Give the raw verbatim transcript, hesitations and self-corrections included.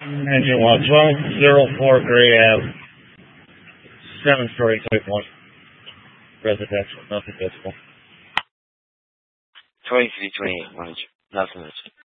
Engine one, twelve oh four Gray Ave, seven story type one. Residential, nothing visible. twenty-three twenty-eight, manager. Nothing visible.